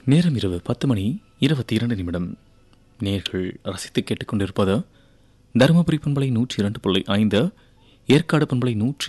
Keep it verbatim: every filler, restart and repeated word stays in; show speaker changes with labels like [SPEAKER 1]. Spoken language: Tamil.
[SPEAKER 1] நேரம் இரவு பத்து மணி இருபத்தி இரண்டு நிமிடம். நேர்கள் ரசித்து கேட்டுக்கொண்டிருப்பது தருமபுரி பண்பலை நூற்றி இரண்டு புள்ளி ஐந்து, ஏற்காடு பண்பலை நூற்றி